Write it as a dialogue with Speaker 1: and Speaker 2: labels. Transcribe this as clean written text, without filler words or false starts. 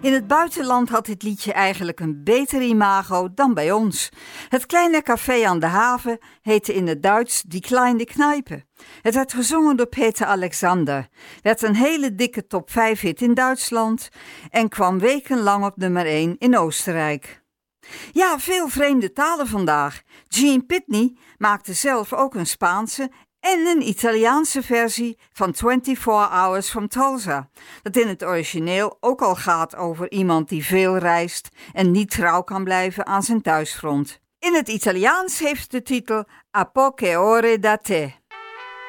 Speaker 1: In het buitenland had dit liedje eigenlijk een beter imago dan bij ons. Het kleine café aan de haven heette in het Duits Die kleine Kneipe. Het werd gezongen door Peter Alexander, werd een hele dikke top 5 hit in Duitsland en kwam wekenlang op nummer 1 in Oostenrijk. Ja, veel vreemde talen vandaag. Gene Pitney maakte zelf ook een Spaanse en een Italiaanse versie van 24 Hours from Tulsa, dat in het origineel ook al gaat over iemand die veel reist en niet trouw kan blijven aan zijn thuisfront. In het Italiaans heeft de titel A poche ore da te.